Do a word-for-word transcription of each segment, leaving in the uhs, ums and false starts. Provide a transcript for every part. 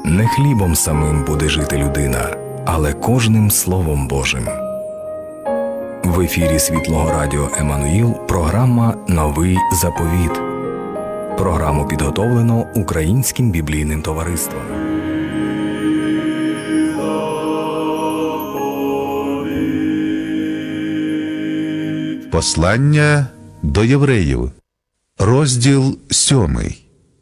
Не хлібом самим буде жити людина, але кожним Словом Божим. В ефірі Світлого Радіо Еммануїл програма «Новий заповіт». Програму підготовлено Українським біблійним товариством. Послання до євреїв, розділ сьомий.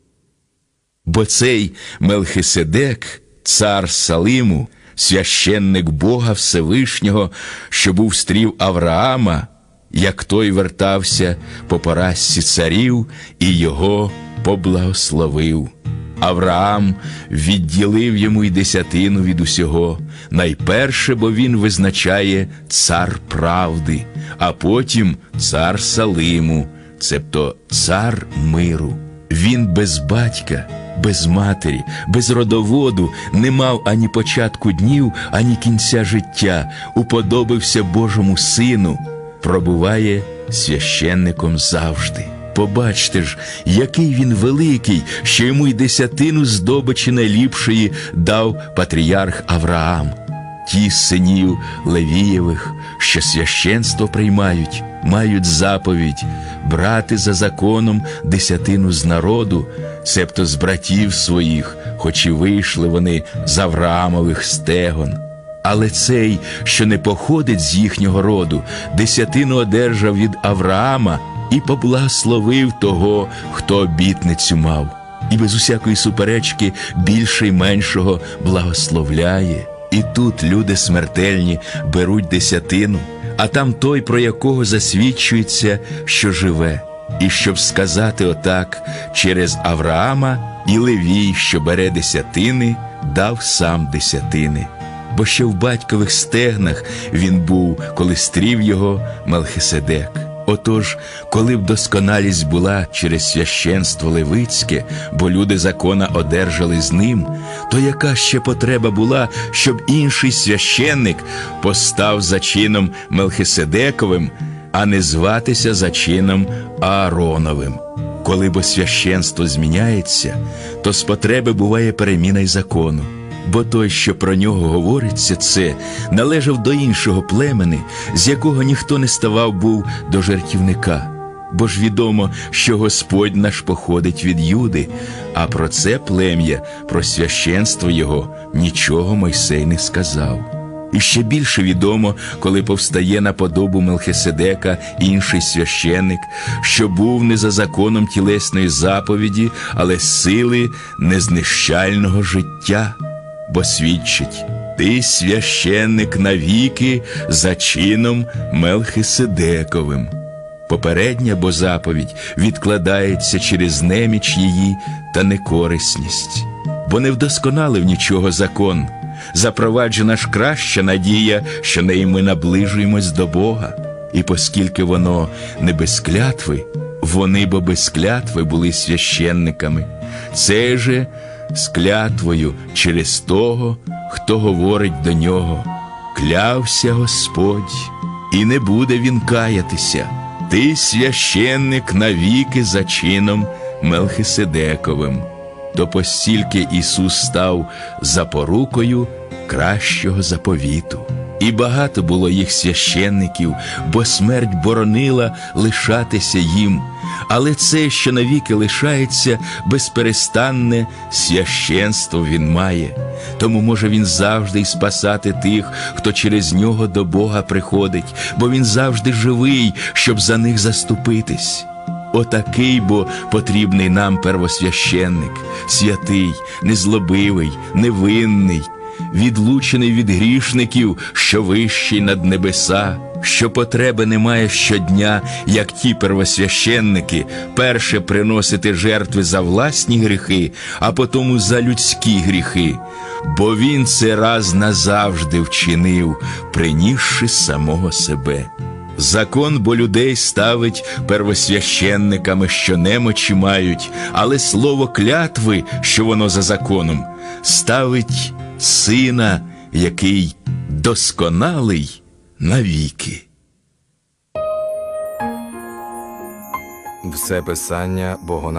Бо цей Мелхиседек, цар Салиму, священник Бога Всевишнього, що був стрів Авраама, як той вертався по поразці царів, і його поблагословив. Авраам відділив йому й десятину від усього, найперше, бо він визначає цар правди, а потім цар Салиму, цебто цар миру. Він без батька, без матері, без родоводу не мав ані початку днів, ані кінця життя, уподобився Божому Сину, пробуває священником завжди. Побачте ж, який він великий, що йому й десятину здобичі найліпшої дав патріарх Авраам. Ті з синів Левієвих, що священство приймають, мають заповідь брати за законом десятину з народу, себто з братів своїх, хоч і вийшли вони з Авраамових стегон. Але цей, що не походить з їхнього роду, десятину одержав від Авраама і поблагословив того, хто обітницю мав, і без усякої суперечки більше й меншого благословляє. І тут люди смертельні беруть десятину, а там той, про якого засвідчується, що живе. І щоб сказати отак, через Авраама і Левій, що бере десятини, дав сам десятини. Бо ще в батькових стегнах він був, коли стрів його Мелхиседек. Отож, коли б досконалість була через священство левицьке, бо люди закона одержали з ним, то яка ще потреба була, щоб інший священник постав за чином Мелхиседековим, а не зватися за чином Аароновим? Коли бо священство зміняється, то з потреби буває переміна й закону. Бо той, що про нього говориться, це належав до іншого племени, з якого ніхто не ставав був до жертівника. Бо ж відомо, що Господь наш походить від Юди, а про це плем'я, про священство його, нічого Мойсей не сказав. І ще більше відомо, коли повстає на подобу Мелхиседека інший священник, що був не за законом тілесної заповіді, але сили незнищального життя. Бо свідчить: ти священник навіки за чином Мелхиседековим. Попередня бо заповідь відкладається через неміч її та некорисність. Бо не вдосконалив нічого закон, запроваджена ж краща надія, що нею ми наближуємось до Бога. І поскільки воно не без клятви, вони бо без клятви були священниками. Це же з клятвою через того, хто говорить до нього: клявся Господь, і не буде він каятися. Ти священник навіки за чином Мелхиседековим. То постільки Ісус став запорукою кращого заповіту. І багато було їх священників, бо смерть боронила лишатися їм. Але це, що навіки лишається, безперестанне священство він має. Тому може він завжди й спасати тих, хто через нього до Бога приходить, бо він завжди живий, щоб за них заступитись. Отакий бо потрібний нам первосвященник, святий, незлобивий, невинний, відлучений від грішників, що вищий над небеса, що потреби немає щодня, як ті первосвященники, перше приносити жертви за власні гріхи, а потому за людські гріхи. Бо він це раз назавжди вчинив, принісши самого себе. Закон бо людей ставить первосвященниками, що немочі мають, але слово клятви, що воно за законом, ставить Сина, який досконалий навіки. Все писання Богонавчання.